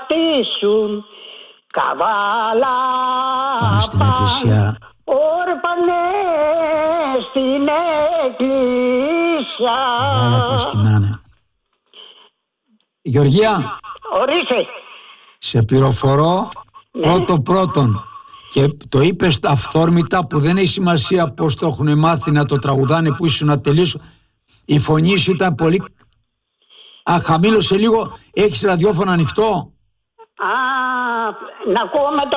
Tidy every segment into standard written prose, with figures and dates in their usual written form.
πατήσουν καβάλα. Πάμε στην εκκλησιά. Όρφανε στην εκκλησιά. Όλα προσκυνάνε. Γεωργία, Ορίστε. σε πληροφορώ πρώτον. Και το είπες αυθόρμητα, που δεν έχει σημασία πώς το έχουν μάθει να το τραγουδάνε, που ήσουν ατελείως. Η φωνή σου ήταν πολύ... χαμήλωσε λίγο. Έχεις ραδιόφωνο ανοιχτό? Να ακούω με το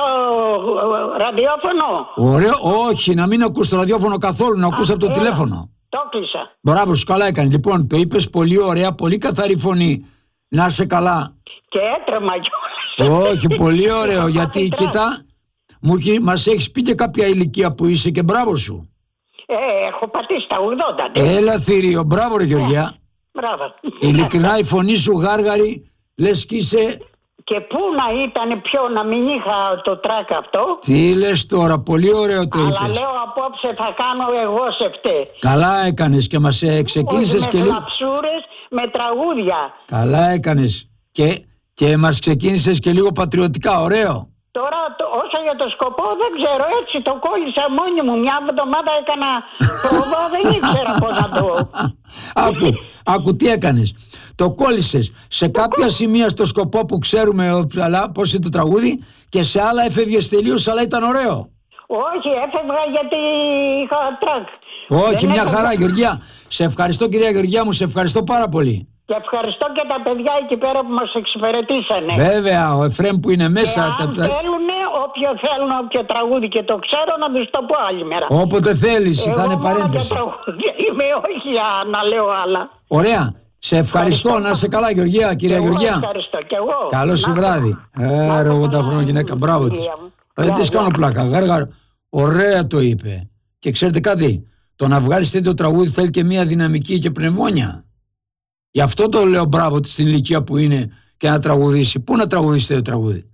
ραδιόφωνο. Ωραίο, όχι, να μην ακούς το ραδιόφωνο καθόλου, να ακούς από το τηλέφωνο. Το κλείσα. Μπράβο σου, καλά έκανε. Λοιπόν, το είπες πολύ ωραία, πολύ καθαρή φωνή. Να είσαι καλά. Και έτρεμα κιόλας. Όχι, πολύ ωραίο, γιατί κοίτα, μας έχεις πει και κάποια ηλικία που είσαι και μπράβο σου. Έχω πατήσει τα 80. Έλα θηρίο, μπράβο ρε Γεωργιά. Μπράβο. Ειλικρινά η φωνή σου γάργαρη, λες και είσαι... Και πού να ήταν πιο να μην είχα το τρακ αυτό. Τι λες τώρα, πολύ ωραίο το είπες. Αλλά λέω απόψε θα κάνω εγώ σε φταί. Καλά έκανες και μας ξεκίνησες και λίγο. Με φλαψούρες, με τραγούδια. Καλά έκανες και μας ξεκίνησες και λίγο πατριωτικά, ωραίο. Τώρα όσο για το σκοπό δεν ξέρω, έτσι το κόλλησα μόνη μου. Μια εβδομάδα έκανα πρόβα, δεν ήξερα πώς να το... Άκου τι έκανες. Το κόλλησες σε κάποια σημεία στο σκοπό που ξέρουμε πώς είναι το τραγούδι και σε άλλα έφευγες τελείως, αλλά ήταν ωραίο. Όχι, έφευγα γιατί είχα τρακ. Όχι, μια χαρά Γεωργιά. Σε ευχαριστώ κυρία Γεωργιά μου, σε ευχαριστώ πάρα πολύ. Και ευχαριστώ και τα παιδιά εκεί πέρα που μας εξυπηρετήσανε. Βέβαια, ο Εφραίμ που είναι μέσα. Και αν θέλουν όποιο τραγούδι και το ξέρω να τους το πω άλλη μέρα. Όποτε θέλεις, θα είναι παρένθεση. Εγώ είμαι, όχι να λέω άλλα. Ωραία. Σε ευχαριστώ, να είσαι καλά Γεωργία, κυρία Γεωργία. Ευχαριστώ και εγώ. Καλό σου βράδυ. 80 χρόνια γυναίκα, μπράβο της. Δεν της κάνω πλάκα, γάργαρα. Ωραία το είπε. Και ξέρετε κάτι, το να βγάλεις τέτοιο τραγούδι θέλει και μια δυναμική και πνευμόνια. Γι' αυτό το λέω μπράβο της στην ηλικία που είναι και να τραγουδήσει. Πού να τραγουδήσει τέτοιο τραγούδι?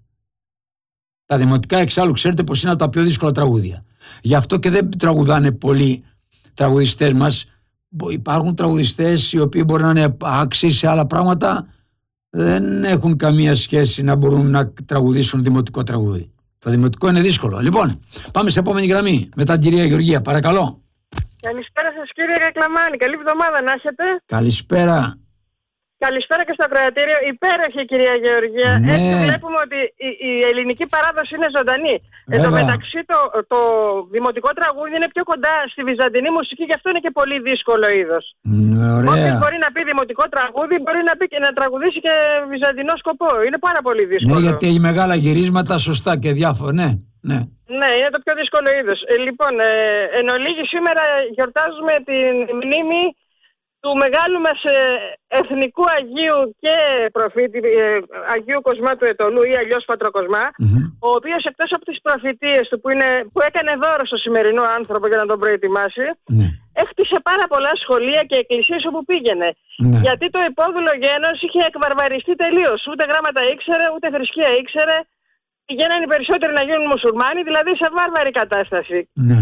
Τα δημοτικά εξάλλου ξέρετε πως είναι από τα πιο δύσκολα τραγούδια. Γι' αυτό και δεν τραγουδάνε πολλοί τραγουδιστές μας. Υπάρχουν τραγουδιστές οι οποίοι μπορεί να είναι άξιοι σε άλλα πράγματα, δεν έχουν καμία σχέση να μπορούν να τραγουδήσουν δημοτικό τραγούδι. Το δημοτικό είναι δύσκολο. Λοιπόν, πάμε σε επόμενη γραμμή με την κυρία Γεωργία, παρακαλώ. Καλησπέρα σας κύριε Ρεκλαμάνη, καλή εβδομάδα να έχετε. Καλησπέρα. Καλησπέρα και στο ακροατήριο. Υπέροχη κυρία Γεωργία. Ναι. Έτσι βλέπουμε ότι η ελληνική παράδοση είναι ζωντανή. Εν τω μεταξύ το δημοτικό τραγούδι είναι πιο κοντά στη βυζαντινή μουσική, γι' αυτό είναι και πολύ δύσκολο είδος. Όποιος μπορεί να πει δημοτικό τραγούδι μπορεί να πει και να τραγουδήσει και βυζαντινό σκοπό. Είναι πάρα πολύ δύσκολο. Ναι, γιατί έχει μεγάλα γυρίσματα, σωστά και διάφορα. Ναι. Ναι, είναι το πιο δύσκολο είδος. Λοιπόν, εν ολίγη σήμερα γιορτάζουμε την μνήμη του μεγάλου μας εθνικού Αγίου και προφήτη Αγίου Κοσμά του Αιτωλού ή αλλιώς Πατροκοσμά, ο οποίος εκτός από τις προφητείες του που έκανε δώρο στο σημερινό άνθρωπο για να τον προετοιμάσει, έχτισε πάρα πολλά σχολεία και εκκλησίες όπου πήγαινε. Γιατί το υπόδουλο γένος είχε εκβαρβαριστεί τελείως. Ούτε γράμματα ήξερε, ούτε θρησκεία ήξερε. Πηγαίνανε οι περισσότεροι να γίνουν μουσουλμάνοι, δηλαδή σε βάρβαρη κατάσταση.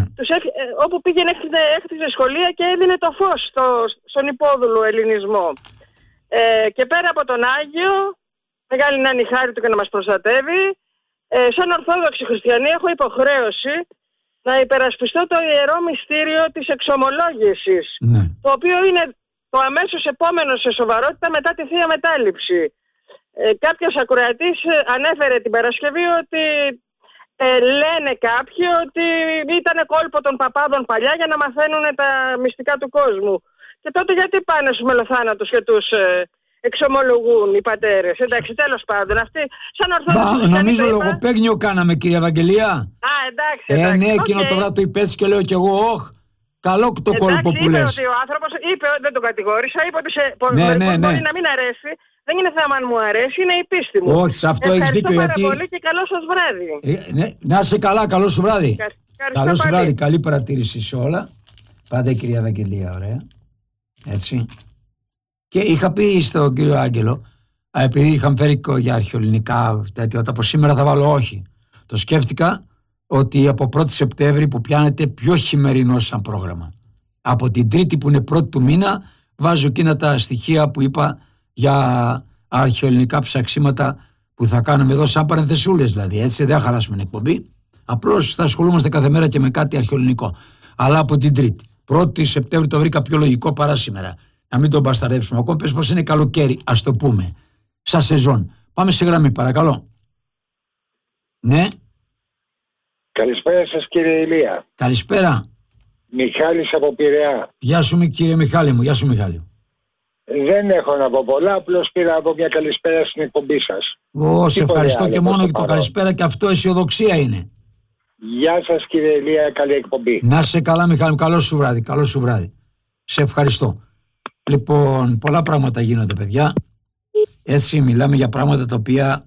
Όπου πήγαινε έχτιζε σχολεία και έδινε το φως στον υπόδουλο ελληνισμό. Και πέρα από τον Άγιο, μεγάλη να είναι η χάρη του και να μας προστατεύει, σαν Ορθόδοξη Χριστιανή έχω υποχρέωση να υπερασπιστώ το ιερό μυστήριο της εξομολόγησης, το οποίο είναι το αμέσως επόμενο σε σοβαρότητα μετά τη Θεία Μετάληψη. Κάποιος ακροατής ανέφερε την Παρασκευή ότι λένε κάποιοι ότι ήταν κόλπο των παπάδων παλιά για να μαθαίνουν τα μυστικά του κόσμου. Και τότε γιατί πάνε στους μελοθάνατους και τους εξομολογούν οι πατέρες? Εντάξει, τέλος πάντων. Αυτοί σαν Ορθόδοξοι. Νομίζω λογοπαίγνιο κάναμε, κυρία Ευαγγελία. Εντάξει. Ναι, εκείνο το βράδυ το υπέτσι και λέω κι εγώ, καλό το κόλπο που λες. Είπε ότι ο άνθρωπος, δεν τον κατηγόρησα, είπε ότι μπορεί να μην αρέσει. Δεν είναι θέμα αν μου αρέσει, είναι η πίστη μου. Όχι, σε αυτό έχεις δίκιο. Ευχαριστώ πάρα πολύ και καλό σας βράδυ. Να είσαι καλά, καλό σου βράδυ. Καλό σου βράδυ, καλή παρατήρηση σε όλα. Πάντα η κυρία Ευαγγελία, ωραία. Έτσι. Και είχα πει στον κύριο Άγγελο, επειδή είχαμε φέρει για αρχαιοελληνικά τέτοια, από σήμερα θα βάλω όχι. Το σκέφτηκα ότι από 1η Σεπτέμβρη που πιάνεται πιο χειμερινό σαν πρόγραμμα. Από την Τρίτη που είναι πρώτη του μήνα, βάζω εκείνα τα στοιχεία που είπα για αρχαιοελληνικά ψαξίματα που θα κάνουμε εδώ σαν παρενθεσούλες δηλαδή, έτσι, δεν θα χαλάσουμε την εκπομπή. Απλώς θα ασχολούμαστε κάθε μέρα και με κάτι αρχαιοελληνικό. Αλλά από την Τρίτη. 1η Σεπτέμβρη το βρήκα πιο λογικό παρά σήμερα. Να μην τον μπασταρέψουμε. Ακόμα πες πως είναι καλοκαίρι, ας το πούμε. Σαν σεζόν. Πάμε σε γραμμή, παρακαλώ. Ναι. Καλησπέρα σας κύριε Ηλία. Καλησπέρα. Μιχάλης από Πειραιά. Γεια σου κύριε Μιχάλη μου. Γεια σου Μιχάλη. Δεν έχω να πω πολλά, απλώς πήρα από μια καλησπέρα στην εκπομπή σας. Σε ευχαριστώ και μόνο και το καλησπέρα και αυτό αισιοδοξία είναι. Γεια σας κύριε Ηλία, καλή εκπομπή. Να σε καλά Μιχάλη μου, καλό σου βράδυ, καλό σου βράδυ. Σε ευχαριστώ. Λοιπόν, πολλά πράγματα γίνονται παιδιά. Έτσι μιλάμε για πράγματα τα οποία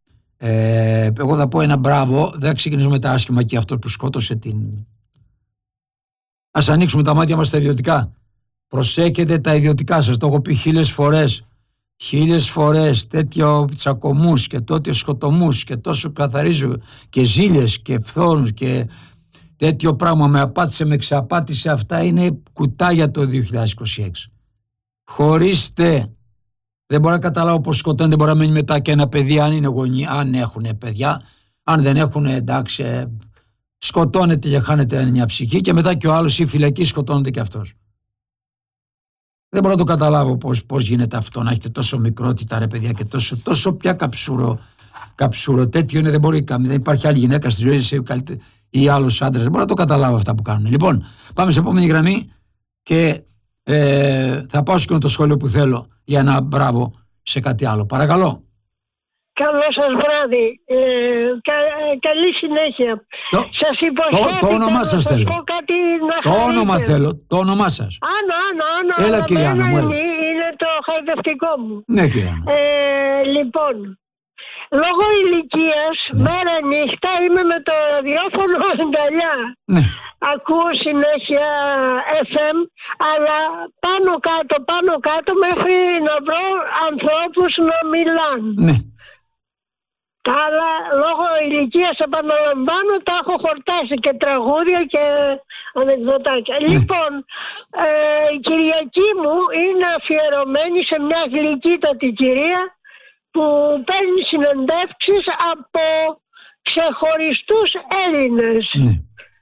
εγώ θα πω ένα μπράβο. Δεν θα ξεκινήσουμε τα άσχημα και αυτό που σκότωσε την... Ας ανοίξουμε τα μάτια μας στα ιδιωτικά. Προσέχετε τα ιδιωτικά σας, το έχω πει 1000 φορές τέτοιο τσακωμούς και τότε σκοτωμούς και τόσο καθαρίζω και ζήλες και φθόνους και τέτοιο πράγμα με απάτησε, με ξαπάτησε, αυτά είναι κουτάγια το 2026. Χωρίστε. Δεν μπορώ να καταλάβω πως σκοτώνει, δεν μπορεί να μένει μετά και ένα παιδί αν είναι γονεί, αν έχουν παιδιά. Αν δεν έχουν, εντάξει, σκοτώνεται και χάνεται μια ψυχή και μετά και ο άλλος ή φυλακή σκοτώνεται και αυτός. Δεν μπορώ να το καταλάβω πώς γίνεται αυτό, να έχετε τόσο μικρότητα ρε παιδιά και τόσο πια καψούρο τέτοιο είναι, δεν υπάρχει άλλη γυναίκα στη ζωή ή άλλος άντρας. Δεν μπορώ να το καταλάβω αυτά που κάνουν. Λοιπόν, πάμε σε επόμενη γραμμή και θα πάω σε το σχόλιο που θέλω για ένα μπράβο σε κάτι άλλο. Παρακαλώ. Καλό σας βράδυ. Καλή συνέχεια. Σας υποσχέθηκα το όνομά σας θέλω. Κάτι να το όνομα θέλω. Το όνομά σας. Άνω. Έλα κυρία Άννα μου. Είναι το χαϊδευτικό μου. Ναι κυρία Άννα. Λοιπόν, λόγω ηλικίας, μέρα νύχτα είμαι με το ραδιόφωνο αγκαλιά. Ναι. Ακούω συνέχεια FM, αλλά πάνω κάτω μέχρι να βρω ανθρώπους να μιλάνε. Ναι. Τα άλλα λόγω ηλικίας, επαναλαμβάνω, τα έχω χορτάσει και τραγούδια και ανεκδοτάκια. Ναι. Λοιπόν, η Κυριακή μου είναι αφιερωμένη σε μια γλυκύτατη κυρία που παίρνει συνεντεύξεις από ξεχωριστούς Έλληνες. Ναι.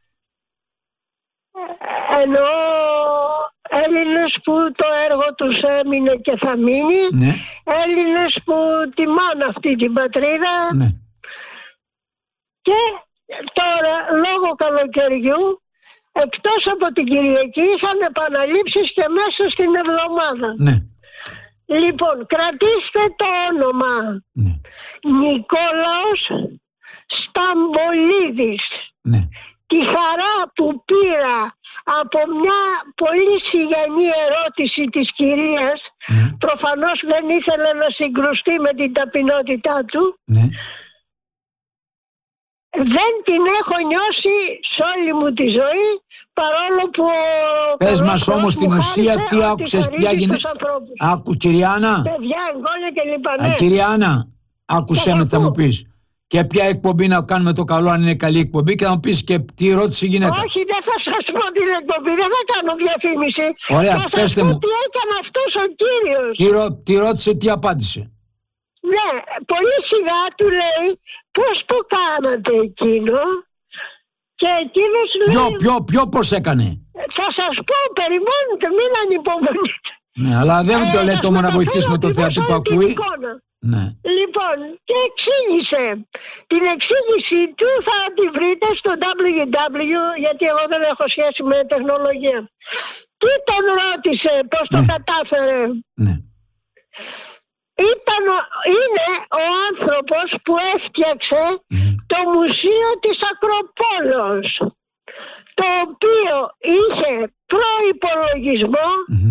Ενώ Έλληνες που το έργο τους έμεινε και θα μείνει, Ναι. Έλληνες που τιμάνε αυτή την πατρίδα. Ναι. Και τώρα λόγω καλοκαιριού, εκτός από την Κυριακή, είχαν επαναλήψεις και μέσα στην εβδομάδα. Ναι. Λοιπόν, κρατήστε το όνομα. Ναι. Νικόλαος Σταμπολίδης. Ναι. Τη χαρά που πήρα από μια πολύ σιγανή ερώτηση της κυρίας, Ναι. προφανώς δεν ήθελε να συγκρουστεί με την ταπεινότητά του, Ναι. δεν την έχω νιώσει σε όλη μου τη ζωή, παρόλο που... Πες μας όμως την ουσία τι άκουσες, ποια γυναίκα... Κυρία Άννα. Παιδιά, εγγόνια και λοιπά, ναι. Κυρία Άννα, άκουσέ με, θα μου πεις. Και ποια εκπομπή να κάνουμε το καλό, αν είναι καλή εκπομπή, και να μου πεις και τι ρώτησε η γυναίκα. Όχι, δεν θα σας πω την εκπομπή, δεν θα κάνω διαφήμιση. Ωραία, θα πέστε σας πω μου. τι έκανε αυτός ο κύριος. Τι ρώτησε, τι απάντησε. Ναι, πολύ σιγά του λέει πώς το κάνατε εκείνο. Και εκείνος λέει... Ποιο πώς έκανε. Θα σας πω, περιμένετε, μην ανυπομονείτε. Ναι, αλλά δεν το λέτε όμως να βοηθήσουμε το θέατρο που ακούει. Ναι. Λοιπόν, και εξήγησε. Την εξήγηση του θα τη βρείτε στο www, γιατί εγώ δεν έχω σχέση με τεχνολογία. Τι τον ρώτησε, πώς το κατάφερε. Ναι. Είναι ο άνθρωπος που έφτιαξε το Μουσείο της Ακροπόλεως, το οποίο είχε προϋπολογισμό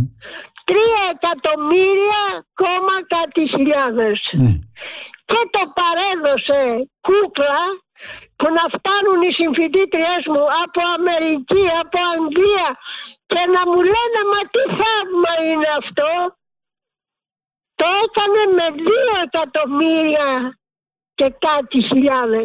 3.000.000 και το παρέδωσε κούκλα που να φτάνουν οι συμφοιτήτριές μου από Αμερική, από Αγγλία και να μου λένε μα τι θαύμα είναι αυτό. Το έκανε με 2.000.000 και κάτι χιλιάδες.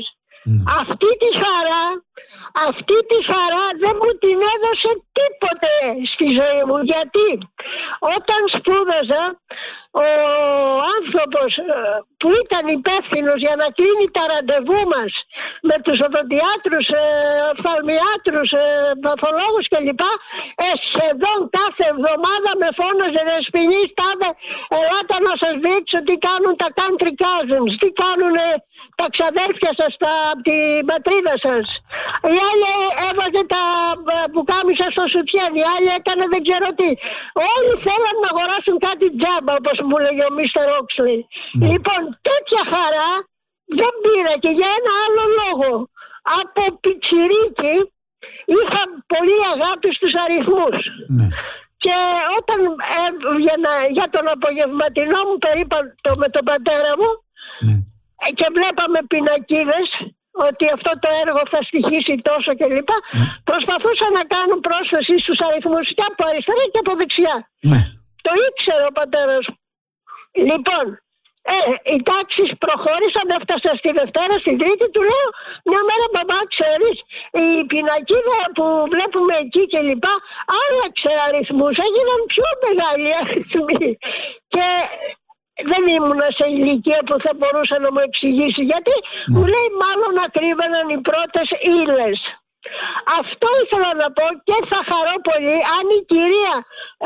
Αυτή τη χαρά δεν μου την έδωσε τίποτε στη ζωή μου, γιατί όταν σπούδαζα ο άνθρωπος που ήταν υπεύθυνος για να κλείνει τα ραντεβού μας με τους οδοντιάτρους, οφθαλμιάτρους, παθολόγους κλπ. Σχεδόν κάθε εβδομάδα με φώναζε Δεσποινής, τάδε, ελάτε να σας δείξω τι κάνουν τα country cousins, τι κάνουν τα ξαδέρφια σας από την πατρίδα σας. Η άλλη έβαζε τα πουκάμισα στο σουτιέν, η άλλη έκανε δεν ξέρω τι. Όλοι θέλαν να αγοράσουν κάτι τζάμπα, όπως μου λέγει ο Μίστερ Όξλι. Λοιπόν, τέτοια χαρά δεν πήρα και για ένα άλλο λόγο. Από πιτσιρίκι είχα πολύ αγάπη στους αριθμούς. Ναι. Και όταν έβγαινα για τον απογευματινό μου περίπατο με τον πατέρα μου, ναι, και βλέπαμε πινακίδες ότι αυτό το έργο θα στοιχήσει τόσο κλπ. Ναι. Προσπαθούσα να κάνω πρόσθεση στους αριθμούς και από αριστερά και από δεξιά. Ναι. Το ήξερε ο πατέρας μου. Λοιπόν, οι τάξεις προχώρησαν, έφτασα στη Δευτέρα, στην Τρίτη, του λέω μια μέρα μπαμπά, ξέρεις, η πινακίδα που βλέπουμε εκεί και λοιπά άλλαξε αριθμούς, έγιναν πιο μεγάλοι αριθμοί. Και δεν ήμουν σε ηλικία που θα μπορούσα να μου εξηγήσει γιατί. Μου λέει μάλλον ακρίβαιναν οι πρώτες ύλες. Αυτό ήθελα να πω και θα χαρώ πολύ αν η κυρία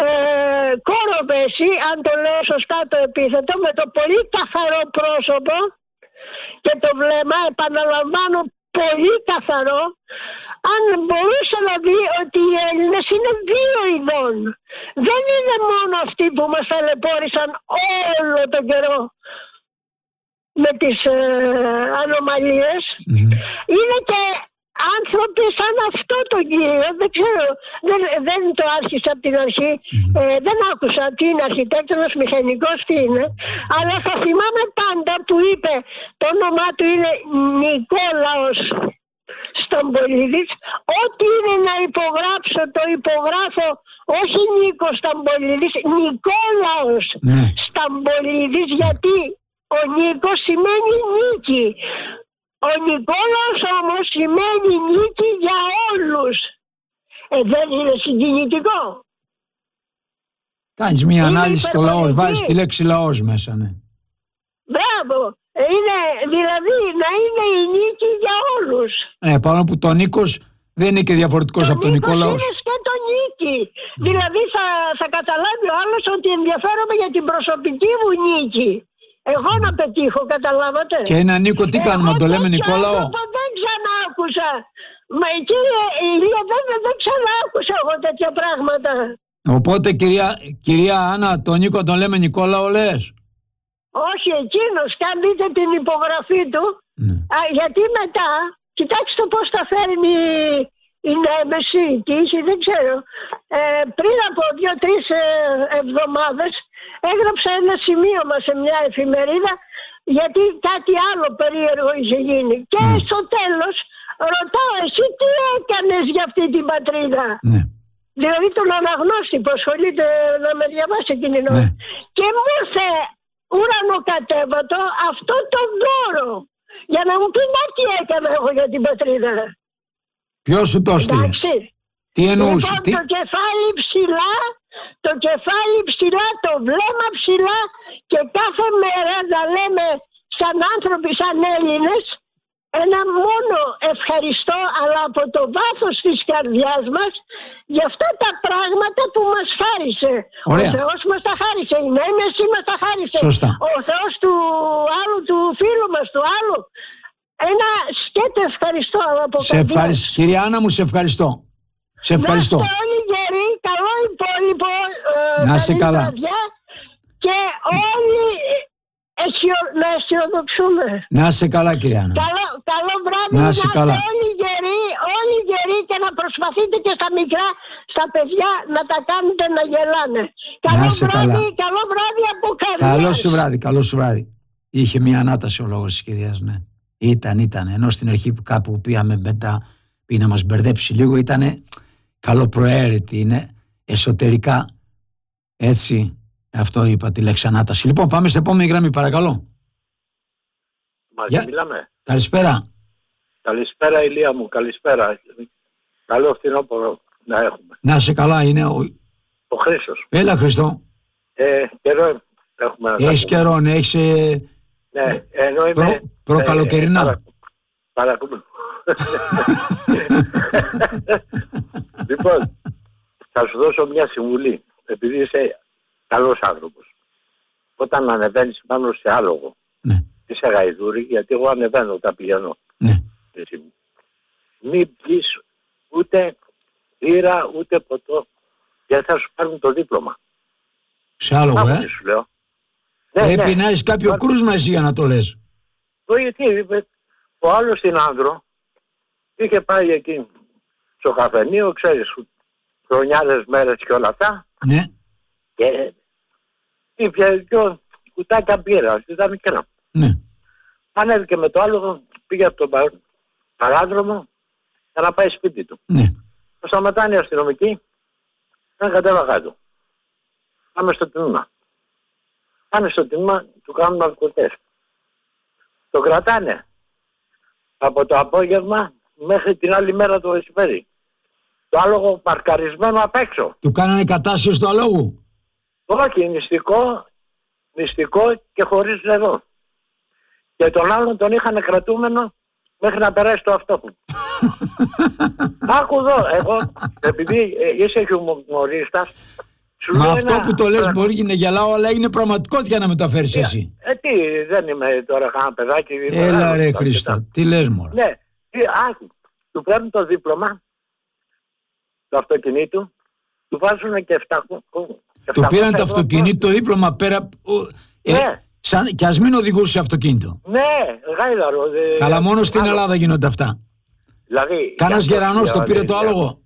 Κόροβεση, αν το λέω σωστά το επίθετο, με το πολύ καθαρό πρόσωπο και το βλέμμα, επαναλαμβάνω πολύ καθαρό, αν μπορούσε να δει ότι οι Έλληνες είναι δύο ειδών. Δεν είναι μόνο αυτοί που μας ταλαιπώρησαν όλο τον καιρό με τις ανομαλίες. Είναι και άνθρωποι σαν αυτό τον κύριο, δεν ξέρω, δεν το άρχισα από την αρχή, δεν άκουσα τι είναι αρχιτέκτονας, μηχανικός, τι είναι, αλλά θα θυμάμαι πάντα που είπε, το όνομά του είναι Νικόλαος Σταμπολίδης, ό,τι είναι να υπογράψω το υπογράφω, όχι Νίκος Σταμπολίδης, Νικόλαος Σταμπολίδης, γιατί ο Νίκος σημαίνει νίκη. Ο Νικόλαος όμως σημαίνει νίκη για όλους. Δεν είναι συγκινητικό? Κάνεις μια ανάλυση στο λαός, βάζεις τη λέξη λαός μέσα, ναι. Μπράβο. Είναι, δηλαδή να είναι η νίκη για όλους. Πάνω που το Νίκος δεν είναι και διαφορετικός από τον Νικόλαος. Είναι και το νίκη. Δηλαδή θα καταλάβει ο άλλος ότι ενδιαφέρομαι για την προσωπική μου νίκη. Εγώ να πετύχω, καταλάβατε. Και ένα Νίκο τι κάνουμε, το λέμε Νικόλαο? Δεν ξανά άκουσα. Μα κύριε Ηλία, δεν ξανά άκουσα εγώ τέτοια πράγματα. Οπότε κυρία Άννα, τον Νίκο τον λέμε Νικόλαο λες? Όχι, εκείνος, και αν δείτε την υπογραφή του, γιατί μετά, κοιτάξτε πώς τα φέρνει η νέμεση, η τύχη, δεν ξέρω. Πριν από 2-3 εβδομάδες έγραψα ένα σημείωμα σε μια εφημερίδα γιατί κάτι άλλο περίεργο είχε γίνει. Και στο τέλος ρωτάω, εσύ τι έκανες για αυτή την πατρίδα? Δηλαδή τον αναγνώστη που ασχολείται να με διαβάσει εκείνη την ώρα. Και μου ήρθε ουρανοκατέβατο αυτό το δώρο για να μου πει να τι έκανα εγώ για την πατρίδα. Ποιος σου το έστειλε? Τι εννοούσε? Λοιπόν, το κεφάλι ψηλά, το βλέμμα ψηλά και κάθε μέρα να λέμε σαν άνθρωποι, σαν Έλληνες, ένα μόνο ευχαριστώ, αλλά από το βάθος της καρδιάς μας για αυτά τα πράγματα που μας χάρισε. Ωραία. Ο Θεός μας τα χάρισε, η νέμεση μας τα χάρισε. Σωστά. Ο Θεός του άλλου, του φίλου μας, του άλλου. Ένα σκέτο ευχαριστώ από καρδιάς. Κυρία Άννα μου, σε ευχαριστώ. Σε ευχαριστώ. Να είστε όλοι γεροί, καλό υπόλοιπο. Να είστε καλά. Και όλοι να αισιοδοξούμε. Να είστε καλά, κυρία Άννα. Καλό βράδυ. Να είστε καλά. Όλοι γεροί και να προσπαθείτε και στα μικρά, στα παιδιά, να τα κάνετε να γελάνε. Καλό βράδυ από καρδιάς. Καλό σου βράδυ. Είχε μια ανάταση ο λόγος της κυρίας, ναι. Ήταν. Ενώ στην αρχή που κάπου πήγαμε μετά, πήγε να μας μπερδέψει λίγο, ήταν καλοπροαίρετη, είναι εσωτερικά. Έτσι, αυτό είπα τη λέξη ανάταση. Λοιπόν, πάμε στην επόμενη γραμμή, παρακαλώ. Μαζί μιλάμε. Καλησπέρα. Καλησπέρα, Ηλία μου, καλησπέρα. Καλό φθινόπωρο να έχουμε. Να είσαι καλά, είναι ο Χρήστος. Έλα, Χριστό. Έχουμε Έχεις καιρό, ναι, έχεις... Ναι, ενώ είμαι... προκαλοκαιρινά. Παρακολουθώ. Λοιπόν, θα σου δώσω μια συμβουλή. Επειδή είσαι καλός άνθρωπος. Όταν ανεβαίνεις πάνω σε άλογο, Ναι. είσαι γαϊδούρη, γιατί εγώ ανεβαίνω όταν πηγαίνω. Ναι. Μην πεις ούτε μπύρα, ούτε ποτό, γιατί θα σου πάρουν το δίπλωμα. Σε άλογο, Σου λέω. Πρέπει να έχεις κάποιο κρούσμα εσύ για να το λες. Γιατί είπε, ο άλλος στην Άνδρο είχε πάει εκεί στο καφενείο, ξέρεις, χρονιάδες μέρες και όλα αυτά. Ναι. Και ήπια δυο κουτάκια μπύρα, ήταν μικρά. Ναι. Ανέβηκε με το άλογο, πήγε από τον παράδρομο για να πάει σπίτι του. Ναι. Το σταματάνε οι αστυνομικοί, δεν κατέβα κάτω. Πάμε στο τμήμα. Πάνε στο τμήμα, του κάνουν ναρκωτές. Το κρατάνε από το απόγευμα μέχρι την άλλη μέρα το μεσημέρι. Το άλογο παρκαρισμένο απ' έξω. Του κάνανε κατάσχεση του αλόγου. Όχι, μυστικό και χωρίς νερό. Και τον άλλον τον είχαν κρατούμενο μέχρι να περάσει το αυτόφωνο. Άκου εδώ, εγώ, επειδή είσαι χιουμορίστας, μα αυτό που το λες μπορεί να γελάω, αλλά είναι πραγματικότητα να μεταφέρεις εσύ. Τι, δεν είμαι τώρα κανένα παιδάκι. Έλα ρε Χρήστο, τι λες μωρέ. Ναι, άκου, του παίρνουν το δίπλωμα του αυτοκινήτου, του βάζουν και 700. Του πήραν το αυτοκίνητο, το δίπλωμα πέρα. Ναι. Κι ας μην οδηγούσε αυτοκίνητο. Ναι, γάιδαρο. Καλά, μόνο στην Ελλάδα γίνονται αυτά. Δηλαδή, κάνας γερανός το πήρε το άλογο.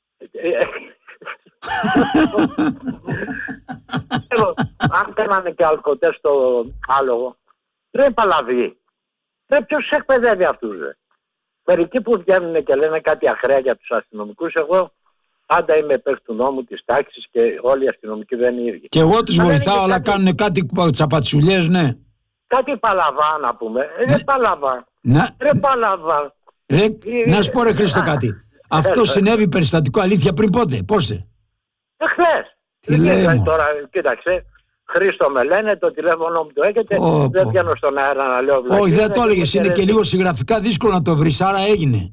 Αν κάνανε και αλκοτές στο άλογο, δεν παλαβεί. Ποιος τους εκπαιδεύει αυτούς, ρε. Μερικοί που βγαίνουν και λένε κάτι ακραία για τους αστυνομικούς, εγώ πάντα είμαι υπέρ του νόμου, της τάξης και όλοι οι αστυνομικοί δεν είναι ίδιοι. Και εγώ τους βοηθάω, αλλά κάνουν κάτι τσαπατσουλιές, ναι. Κάτι παλαβά να πούμε. Δεν παλαβά. Ρε παλαβά. Να σου πω ρε Χρήστο κάτι. Αυτό συνέβη περιστατικό αλήθεια πριν πότε, πόσε. Εχθές. Τι λέει τώρα, κοίταξε. Χρήστο με λένε, το τηλέφωνο μου το έχετε. Δεν βγαίνω στον αέρα να λέω βλακίες. Όχι, δεν το έλεγες. Είναι και λίγο συγγραφικά δύσκολο να το βρεις, άρα έγινε.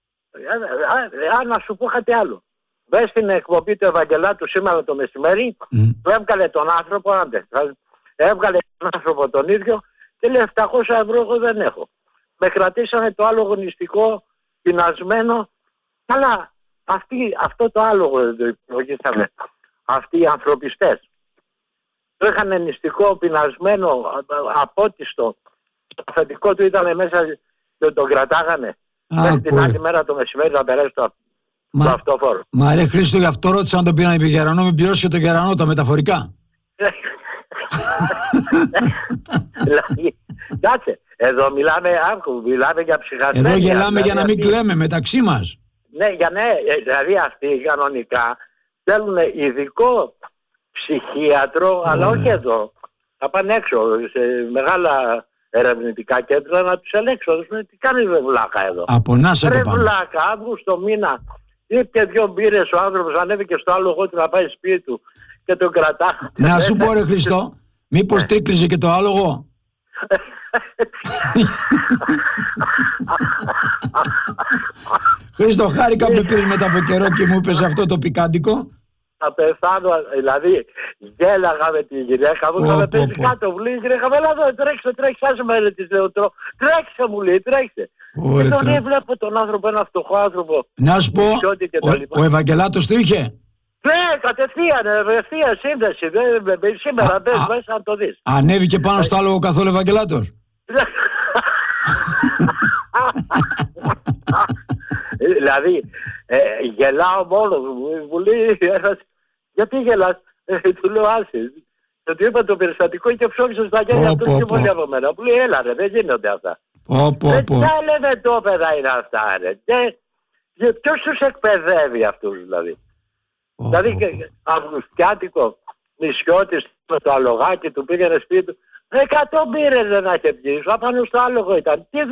Να σου πω κάτι άλλο. Μπες στην εκπομπή του Ευαγγελάτου σήμερα το μεσημέρι, του έβγαλε τον άνθρωπο, έβγαλε τον άνθρωπο τον ίδιο και λέει 700 ευρώ εγώ δεν έχω. Με κρατήσανε το άλογο νηστικό, πεινασμένο. Αλλά αυτό το άλογο δεν το υπολογίσαμε. Αυτοί οι ανθρωπιστές. Το είχαν νηστικό, πεινασμένο, απότιστο. Το αφεντικό του ήταν μέσα και τον κρατάγανε. Μέχρι την άλλη μέρα το μεσημέρι να περάσει το αυτόφορο. Μα ρε Χρήστο, γι' αυτό ρώτησα αν τον πήραν επί γερανό, μην πληρώσει και το γερανό τα μεταφορικά. Δηλαδή, κάτσε, εδώ μιλάμε για ψυχασθένεια. Εδώ γελάμε για να μην κλαίμε μεταξύ μας. Ναι, δηλαδή αυτοί κανονικά θέλουν ειδικό ψυχίατρο, αλλά όχι εδώ. Θα πάνε έξω σε μεγάλα ερευνητικά κέντρα να τους ελέγξουν. Τι κάνεις ρε βλάκα εδώ. Από να σε το ρε πάμε. Βλάκα, Αύγουστο μήνα. Ήπια 2 μπύρες ο άνθρωπος, ανέβηκε στο άλογο του να πάει σπίτι του και τον κρατά. Να σου πω ρε Χριστό, μήπως τρίκριζε και το άλογο. Χρήστο, χάρηκα που πήρες μετά από καιρό και μου είπες αυτό το πικάντικο. Θα πεθάνω, δηλαδή γέλαγα με τη γυναίκα μου, θα με πέσει κάτω, μου λέει η γυναίκα μου, έλα εδώ, τρέξε, άσε με της λέω, τρέξε μου λέει, τρέξε. Και τον έβλεπω τον άνθρωπο, ένα φτωχό άνθρωπο. Να σου πω, ο Ευαγγελάτος το είχε. Ναι, κατευθείαν, ευθεία σύνδεση, σήμερα μπες μέσα να το δεις. Ανέβηκε πάνω στο άλογο καθόλου ο Ευαγγελάτος. Δηλαδή, γελάω μόνος μου, λέει, γιατί γελάς, του λέω άσε. Του είπα το περιστατικό και ψώμισε στα χέρια αυτός και πολύ από μένα. Μου λέει έλα ρε, δεν γίνονται αυτά. Τα λένε τόπεδα είναι αυτά ρε. Ποιος τους εκπαιδεύει αυτούς δηλαδή. Δηλαδή αυγουστιάτικο νησιώτης με το αλογάκι του πήγαινε σπίτι του. 100 μπύρες δεν είχε πιει, απάνω στο άλογο ήταν.